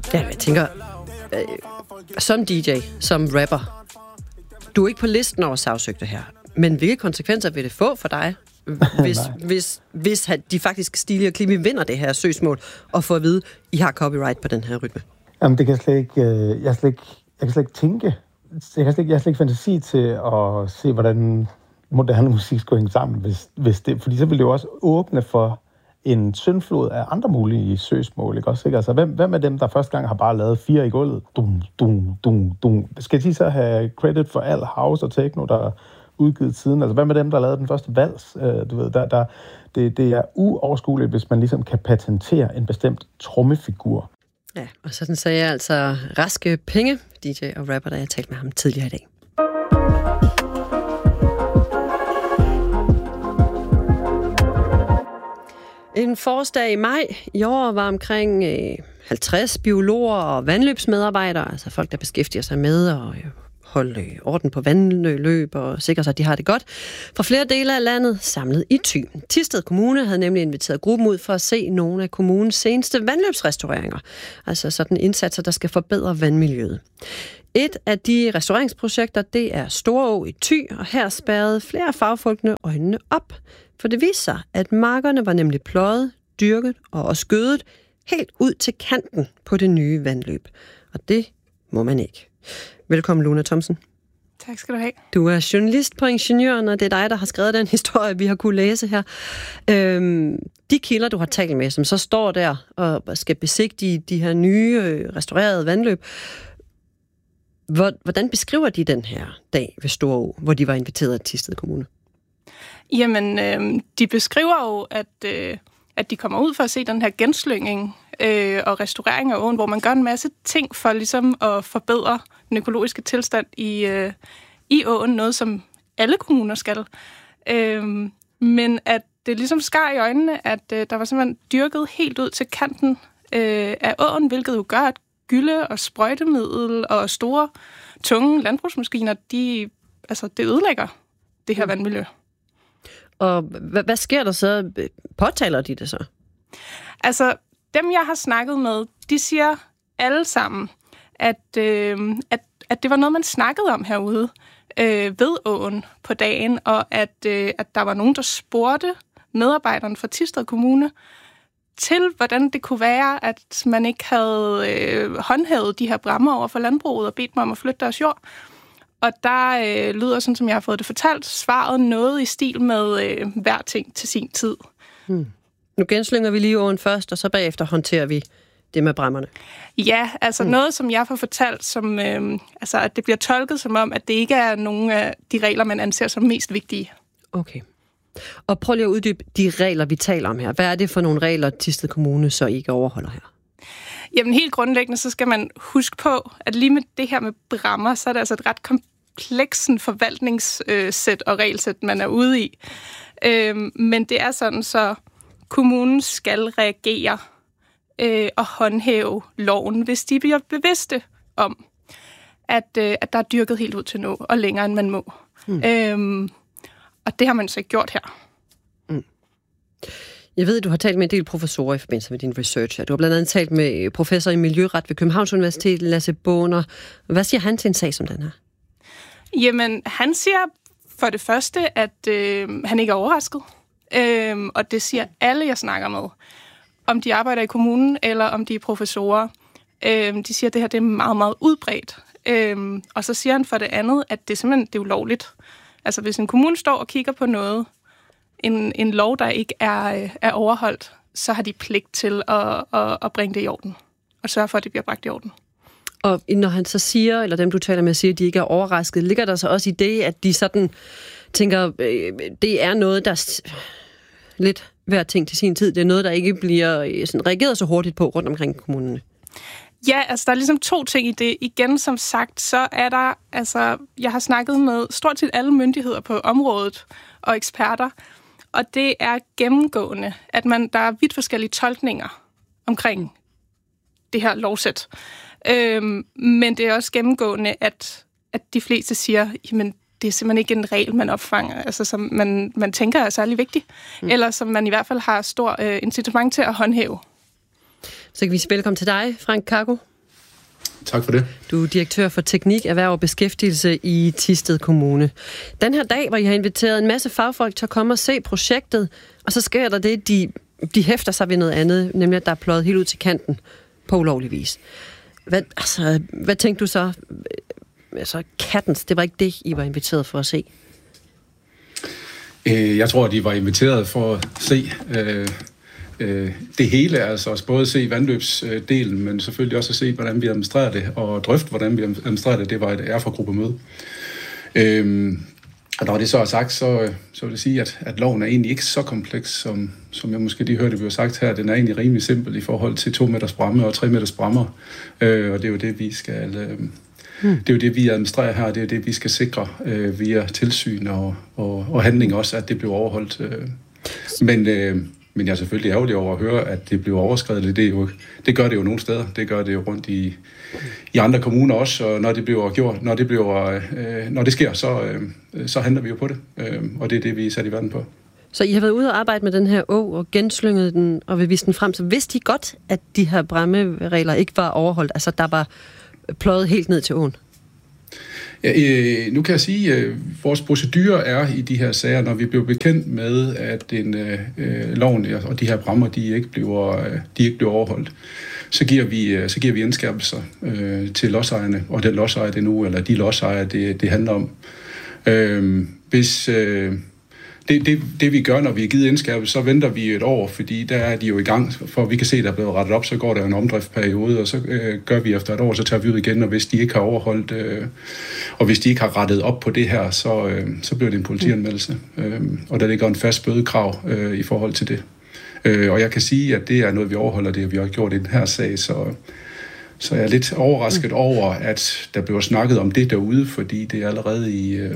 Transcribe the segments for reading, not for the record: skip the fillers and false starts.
Ja, jeg tænker, som DJ, som rapper, du er ikke på listen over sagsøgte her, men hvilke konsekvenser vil det få for dig, hvis de faktisk Stili og Klimi vinder det her søgsmål, og får at vide, I har copyright på den her rytme? Jamen, det kan jeg slet ikke, jeg kan slet ikke tænke. Jeg har slet ikke fantasi til at se, hvordan moderne musik skulle hænge sammen, hvis det, fordi så vil det jo også åbne for en syndflod af andre mulige søgsmål, ikke også? Ikke? Altså, hvem af dem, der første gang har bare lavet 4 i gulvet? Dum, dum, dum, dum. Skal de så have credit for al house og techno, der er udgivet siden? Altså, hvem af dem, der lavede den første vals? Du ved, det er uoverskueligt, hvis man ligesom kan patentere en bestemt trommefigur. Ja, og sådan sagde jeg altså Raske Penge, DJ og rapper, da jeg talte med ham tidligere i dag. En forårsdag i maj i år var omkring 50 biologer og vandløbsmedarbejdere, altså folk, der beskæftiger sig med at holde orden på vandløb og sikre sig, at de har det godt, fra flere dele af landet samlet i Thy. Thisted Kommune havde nemlig inviteret gruppen ud for at se nogle af kommunens seneste vandløbsrestaureringer, altså sådan indsatser, der skal forbedre vandmiljøet. Et af de restaureringsprojekter, det er Storå i Thy, og her spærrede flere af fagfolkene øjnene op. For det viste sig, at markerne var nemlig pløjet, dyrket og også gødet helt ud til kanten på det nye vandløb. Og det må man ikke. Velkommen, Luna Thomsen. Tak skal du have. Du er journalist på Ingeniøren, og det er dig, der har skrevet den historie, vi har kunne læse her. De kilder, du har talt med, som så står der og skal besigtige de her nye restaurerede vandløb, hvordan beskriver de den her dag ved Storå, hvor de var inviteret af Thisted Kommune? Jamen, de beskriver jo, at de kommer ud for at se den her genslyngning og restaurering af åen, hvor man gør en masse ting for ligesom at forbedre den økologiske tilstand i åen, noget som alle kommuner skal. Men at det ligesom skar i øjnene, at der var simpelthen dyrket helt ud til kanten af åen, hvilket jo gør, at gylde og sprøjtemiddel og store, tunge landbrugsmaskiner, det ødelægger det her vandmiljø. Og hvad sker der så? Påtaler de det så? Altså, dem jeg har snakket med, de siger alle sammen, at det var noget, man snakkede om herude ved åen på dagen, og at der var nogen, der spurgte medarbejderne fra Thisted Kommune til, hvordan det kunne være, at man ikke havde håndhævet de her bræmmer over for landbruget og bedt mig om at flytte deres jord. Og der lyder, sådan som jeg har fået det fortalt, svaret noget i stil med hver ting til sin tid. Nu genslynger vi lige åen først, og så bagefter håndterer vi det med bræmmerne. Ja, altså noget, som jeg får fortalt, som at det bliver tolket som om, at det ikke er nogen af de regler, man anser som mest vigtige. Okay. Og prøv lige at uddybe de regler, vi taler om her. Hvad er det for nogle regler, Thisted Kommune så ikke overholder her? Jamen helt grundlæggende, så skal man huske på, at lige med det her med bræmmer, så er det altså et ret kompleksen forvaltningssæt og regelsæt, man er ude i. Men det er sådan, så kommunen skal reagere og håndhæve loven, hvis de bliver bevidste om, at der er dyrket helt ud til nu, og længere end man må. Og det har man så ikke gjort her. Jeg ved, at du har talt med en del professorer i forbindelse med din research. Du har blandt andet talt med professor i miljøret ved Københavns Universitet, Lasse Boner. Hvad siger han til en sag som den her? Jamen, han siger for det første, at han ikke er overrasket. Og det siger alle, jeg snakker med. Om de arbejder i kommunen, eller om de er professorer. De siger, at det her det er meget, meget udbredt. Og så siger han for det andet, at det simpelthen det er ulovligt. Altså, hvis en kommune står og kigger på noget, en lov, der ikke er overholdt, så har de pligt til at bringe det i orden. Og sørge for, at det bliver bragt i orden. Og når han så siger, eller dem du taler med siger, at de ikke er overrasket, ligger der så også i det, at de sådan tænker, det er noget, der lidt hver ting til sin tid, det er noget, der ikke bliver sådan reageret så hurtigt på rundt omkring kommunerne? Ja, altså der er ligesom 2 ting i det. Igen, som sagt, så er der, altså jeg har snakket med stort set alle myndigheder på området og eksperter, og det er gennemgående, at der er vidt forskellige tolkninger omkring det her lovsæt. Men det er også gennemgående, at de fleste siger, jamen det er simpelthen ikke en regel, man opfanger, altså som man tænker er særlig vigtig, eller som man i hvert fald har stor incitament til at håndhæve. Så kan vi sige velkommen til dig, Frank Kargo. Tak for det. Du er direktør for teknik, erhverv og beskæftigelse i Thisted Kommune. Den her dag, hvor I har inviteret en masse fagfolk til at komme og se projektet, og så sker der det, de hæfter sig ved noget andet, nemlig at der er pløjet helt ud til kanten på ulovlig vis. Hvad tænkte du så? Altså, kattens, det var ikke det, I var inviteret for at se? Jeg tror, at de var inviteret for at se det hele, altså både se vandløbsdelen, men selvfølgelig også at se, hvordan vi administrerer det, og drøfte, hvordan vi administrerer det. Det var et erfargruppemøde. Og når det så er sagt, så vil jeg sige, at loven er egentlig ikke så kompleks, som jeg måske lige hørte, vi har sagt her. Den er egentlig rimelig simpel i forhold til 2 meters bramme og 3 meters brammer. Og det er jo det, vi skal... Det er jo det, vi administrerer her, det er jo det, vi skal sikre via tilsyn og handling også, at det bliver overholdt. Men jeg er selvfølgelig ærgerlig over at høre, at det bliver overskredet. Det gør det jo nogle steder. Det gør det jo rundt i andre kommuner også, og når det bliver gjort, når det sker, så handler vi jo på det. Og det er det, vi er sat i verden på. Så I har været ude og arbejde med den her å og genslynget den og vil vise den frem. Så vidste I godt, at de her bræmmeregler ikke var overholdt? Altså, der var pløjet helt ned til åen? Ja, nu kan jeg sige, at vores procedure er i de her sager, når vi bliver bekendt med, at loven og de her bræmmer, de ikke bliver overholdt, så giver vi indskærpelser til lodsejerne, og den lodsejer det nu, eller de lodsejere, det handler om. Hvis det vi gør, når vi er givet indskærpelse, så venter vi et år, fordi der er de jo i gang, for vi kan se, at der er blevet rettet op, så går der en omdriftsperiode, og så gør vi efter et år, så tager vi ud igen, og hvis de ikke har overholdt, og hvis de ikke har rettet op på det her, så bliver det en politianmeldelse. Og der ligger en fast bødekrav i forhold til det. Og jeg kan sige, at det er noget, vi overholder, det vi har gjort i den her sag, så jeg er lidt overrasket over, at der bliver snakket om det derude, fordi det er allerede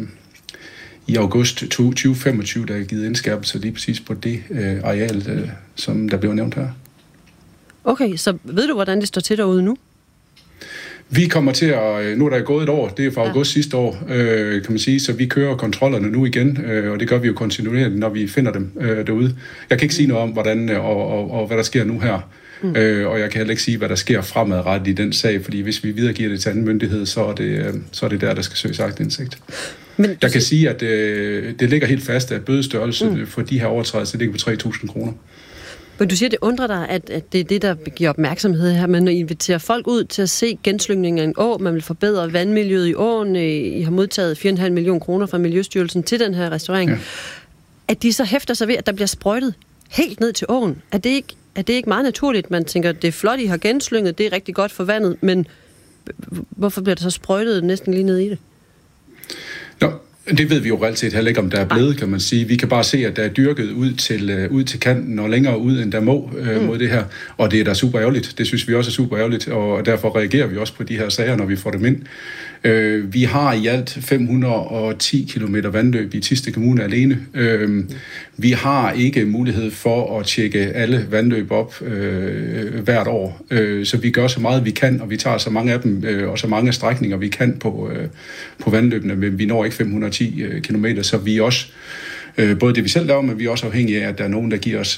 i august 2025, der er givet indskærpelse lige præcis på det areal, som der blev nævnt her. Okay, så ved du, hvordan det står til derude nu? Vi kommer til at... Nu er der gået et år, det er fra august sidste år, kan man sige, så vi kører kontrollerne nu igen, og det gør vi jo kontinuerligt, når vi finder dem derude. Jeg kan ikke sige noget om, hvordan og hvad der sker nu her, og jeg kan heller ikke sige, hvad der sker fremadrettet i den sag, fordi hvis vi videregiver det til anden myndighed, så er det der skal søges aktindsigt. Men jeg kan sige, at det ligger helt fast, at bødestørrelse for de her overtrædelser ligger på 3.000 kroner. Men du siger, det undrer dig, at det er det, der giver opmærksomhed her, men når I inviterer folk ud til at se genslyngningen af en å, man vil forbedre vandmiljøet i åen, I har modtaget 4,5 millioner kroner fra Miljøstyrelsen til den her restaurering, at de så hæfter sig ved, at der bliver sprøjtet helt ned til åen. Er det ikke meget naturligt? Man tænker, det er flot, I har genslynget, det er rigtig godt for vandet, men hvorfor bliver der så sprøjtet næsten lige ned i det? Nå, det ved vi jo reelt set heller ikke, om der er blevet, kan man sige. Vi kan bare se, at der er dyrket ud til kanten og længere ud, end der må mod det her. Og det er da super ærgerligt. Det synes vi også er super ærgerligt, og derfor reagerer vi også på de her sager, når vi får dem ind. Vi har i alt 510 kilometer vandløb i Thisted Kommune alene. Vi har ikke mulighed for at tjekke alle vandløb op hvert år. Så vi gør så meget, vi kan, og vi tager så mange af dem, og så mange strækninger, vi kan på vandløbene, men vi når ikke 510 kilometer, så vi også både det, vi selv laver, men vi er også afhængige af, at der er nogen, der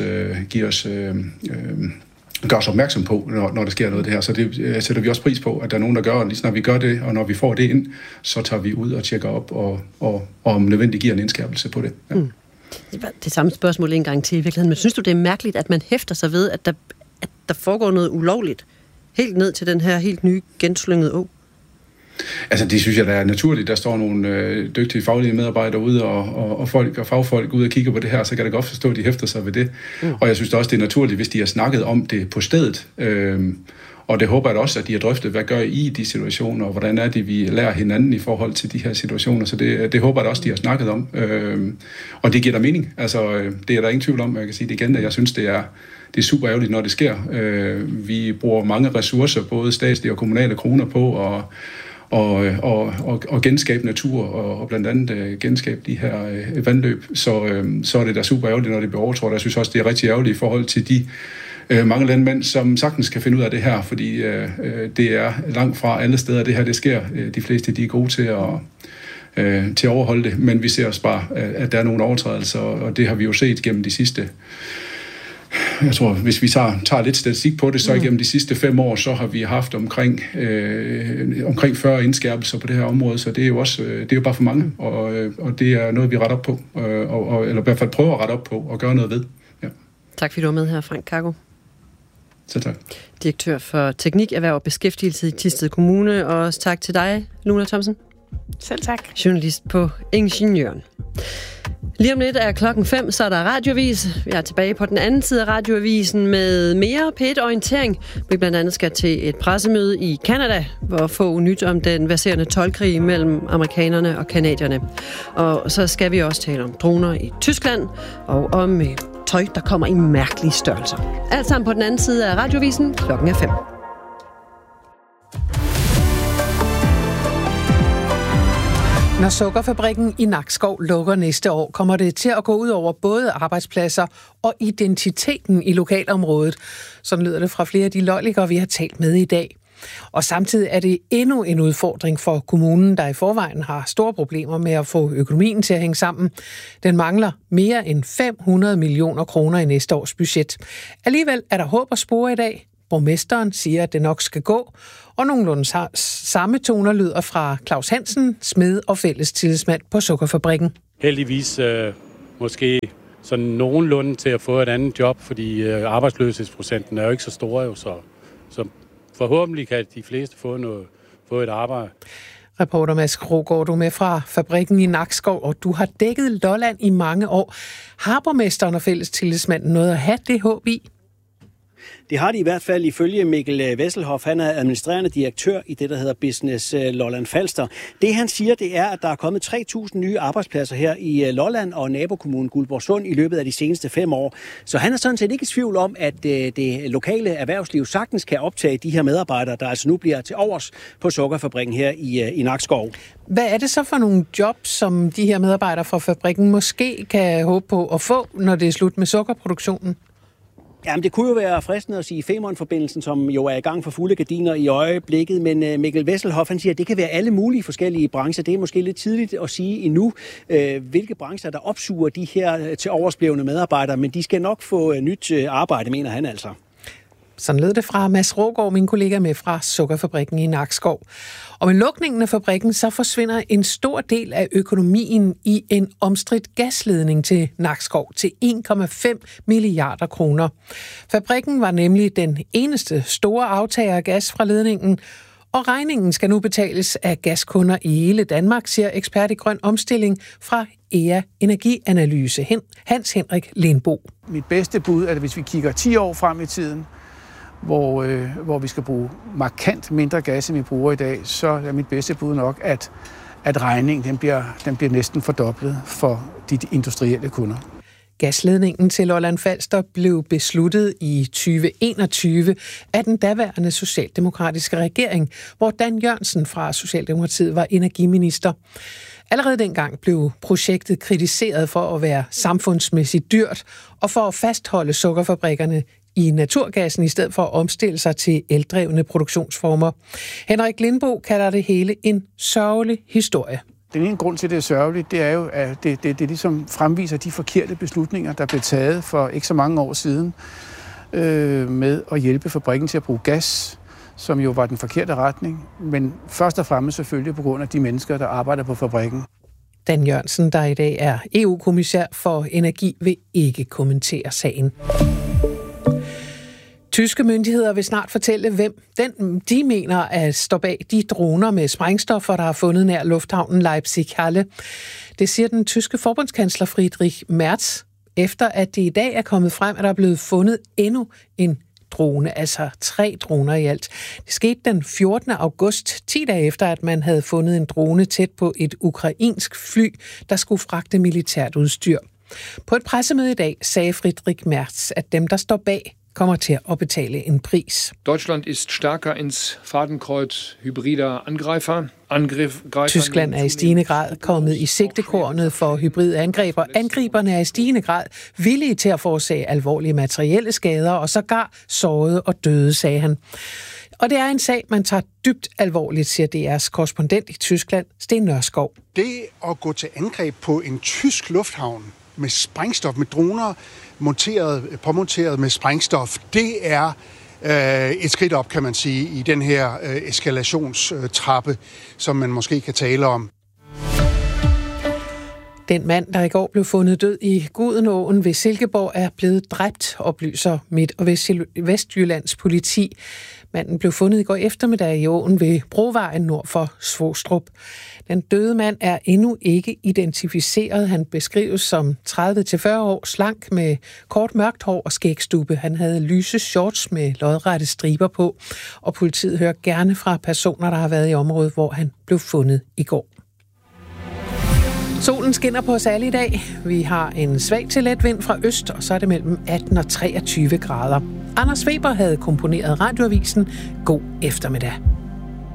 gør os opmærksom på, når der sker noget af det her. Så det sætter vi også pris på, at der er nogen, der gør, og lige snart vi gør det, og når vi får det ind, så tager vi ud og tjekker op, og om nødvendigt giver en indskærpelse på det. Ja. Det samme spørgsmål en gang til i virkeligheden, men synes du, det er mærkeligt, at man hæfter sig ved, at der foregår noget ulovligt, helt ned til den her helt nye genslyngede å? Altså, det synes jeg, der er naturligt. Der står nogle dygtige faglige medarbejdere ude, og folk og fagfolk ude og kigger på det her, så kan jeg godt forstå, at de hæfter sig ved det. Og jeg synes også, det er naturligt, hvis de har snakket om det på stedet. Og det håber jeg også, at de har drøftet, hvad gør I i de situationer, og hvordan er det, vi lærer hinanden i forhold til de her situationer. Så det håber jeg også, de har snakket om. Og det giver der mening. Altså, det er der ingen tvivl om. Jeg kan sige det igen, at jeg synes, det er super ærgerligt, når det sker. Vi bruger mange ressourcer, både statslige og kommunale kroner på, og genskabe natur, og blandt andet genskabe de her vandløb, så er det da super ærgerligt, når det bliver overtrådt. Jeg synes også, det er rigtig ærgerligt i forhold til de mange landmænd, som sagtens kan finde ud af det her, fordi det er langt fra alle steder, det her det sker. De fleste de er gode til at overholde det, men vi ser også bare, at der er nogle overtrædelser, og det har vi jo set gennem de sidste jeg tror, hvis vi tager lidt statistik på det, så igennem de sidste 5 år, så har vi haft omkring 40 indskærpelser på det her område, så det er jo også, det er jo bare for mange, og det er noget, vi retter op på, eller i hvert fald prøver at rette op på og gøre noget ved. Ja. Tak fordi du var med her, Frank Kargo. Så tak. Direktør for Teknik, Erhverv og Beskæftigelse i Thisted Kommune, og også tak til dig, Luna Thomsen. Selv tak. Journalist på Ingeniøren. Lige om lidt er 5:00, så er der radioavis. Vi er tilbage på den anden side af radioavisen med mere P1-orientering. Vi blandt andet skal til et pressemøde i Canada, hvor få nyt om den verserende toldkrig mellem amerikanerne og canadierne. Og så skal vi også tale om droner i Tyskland og om tøj, der kommer i mærkelige størrelser. Alt sammen på den anden side af radioavisen. 5:00. Når sukkerfabrikken i Nakskov lukker næste år, kommer det til at gå ud over både arbejdspladser og identiteten i lokalområdet. Sådan lyder det fra flere af de lollikere, vi har talt med i dag. Og samtidig er det endnu en udfordring for kommunen, der i forvejen har store problemer med at få økonomien til at hænge sammen. Den mangler mere end 500 millioner kroner i næste års budget. Alligevel er der håb at spore i dag. Borgmesteren siger, at det nok skal gå, og nogenlunde samme toner lyder fra Claus Hansen, smed og fælles tillidsmand på sukkerfabrikken. Heldigvis måske sådan nogenlunde til at få et andet job, fordi arbejdsløshedsprocenten er jo ikke så stor, jo, så forhåbentlig kan de fleste få et arbejde. Reporter Mads Rogård, du er med fra fabrikken i Nakskov, og du har dækket Lolland i mange år. Har borgmesteren og fælles tillidsmanden noget at have det håb i? Det har de i hvert fald ifølge Mikkel Wesselhoff. Han er administrerende direktør i det, der hedder Business Lolland Falster. Det han siger, det er, at der er kommet 3.000 nye arbejdspladser her i Lolland og nabokommunen Guldborgsund i løbet af de seneste 5 år. Så han er sådan set ikke i tvivl om, at det lokale erhvervsliv sagtens kan optage de her medarbejdere, der altså nu bliver til overs på sukkerfabrikken her i Nakskov. Hvad er det så for nogle jobs, som de her medarbejdere fra fabrikken måske kan håbe på at få, når det er slut med sukkerproduktionen? Jamen, det kunne jo være fristende at sige Femern-forbindelsen, som jo er i gang for fulde gardiner i øjeblikket, men Mikkel Wesselhoff, han siger, at det kan være alle mulige forskellige brancher. Det er måske lidt tidligt at sige endnu, hvilke brancher, der opsuger de her til oversblevne medarbejdere, men de skal nok få nyt arbejde, mener han altså. Sådan lød det fra Mads Rogård, min kollega med fra sukkerfabrikken i Nakskov. Og med lukningen af fabrikken, så forsvinder en stor del af økonomien i en omstridt gasledning til Nakskov til 1,5 milliarder kroner. Fabrikken var nemlig den eneste store aftager af gas fra ledningen, og regningen skal nu betales af gaskunder i hele Danmark, siger ekspert i grøn omstilling fra EA Energianalyse, Hans Henrik Lindbo. Mit bedste bud er, at hvis vi kigger 10 år frem i tiden, hvor vi skal bruge markant mindre gas, end vi bruger i dag, så er mit bedste bud nok, at regningen den bliver næsten fordoblet for de industrielle kunder. Gasledningen til Lolland Falster blev besluttet i 2021 af den daværende socialdemokratiske regering, hvor Dan Jørgensen fra Socialdemokratiet var energiminister. Allerede dengang blev projektet kritiseret for at være samfundsmæssigt dyrt og for at fastholde sukkerfabrikkerne i naturgassen i stedet for at omstille sig til eldrevne produktionsformer. Henrik Lindbo kalder det hele en sørgelig historie. Den ene grund til, det er sørgeligt, det er jo, at det ligesom fremviser de forkerte beslutninger, der blev taget for ikke så mange år siden med at hjælpe fabrikken til at bruge gas, som jo var den forkerte retning, men først og fremmest selvfølgelig på grund af de mennesker, der arbejder på fabrikken. Dan Jørgensen, der i dag er EU-kommissær for energi, vil ikke kommentere sagen. Tyske myndigheder vil snart fortælle, hvem de mener at stå bag de droner med sprængstoffer, der er fundet nær lufthavnen Leipzig-Halle. Det siger den tyske forbundskansler Friedrich Merz, efter at det i dag er kommet frem, at der er blevet fundet endnu en drone, altså 3 droner i alt. Det skete den 14. august, 10 dage efter, at man havde fundet en drone tæt på et ukrainsk fly, der skulle fragte militært udstyr. På et pressemøde i dag sagde Friedrich Merz, at dem, der står bag, kommer til at betale en pris. Deutschland ist stärker ins Fadenkreuz hybrider Angreifer. Tyskland er i stigende grad kommet i sigtekornet for hybride angreb, og angriberne er i stigende grad villige til at forårsage alvorlige materielle skader, og sågar sårede og døde, sagde han. Og det er en sag, man tager dybt alvorligt, siger DR's korrespondent i Tyskland, Sten Nørskov. Det at gå til angreb på en tysk lufthavn med sprængstof, med droner påmonteret med sprængstof, det er et skridt op, kan man sige, i den her eskalationstrappe, som man måske kan tale om. Den mand, der i går blev fundet død i Gudenåen ved Silkeborg, er blevet dræbt, oplyser Midt- og Vestjyllands politi. Manden blev fundet i går eftermiddag i åen ved Brovejen nord for Svostrup. Den døde mand er endnu ikke identificeret. Han beskrives som 30-40 år, slank med kort mørkt hår og skægstubbe. Han havde lyse shorts med lodrette striber på, og politiet hører gerne fra personer, der har været i området, hvor han blev fundet i går. Solen skinner på os alle i dag. Vi har en svag til let vind fra øst, og så er det mellem 18 og 23 grader. Anders Weber havde komponeret Radioavisen. God eftermiddag.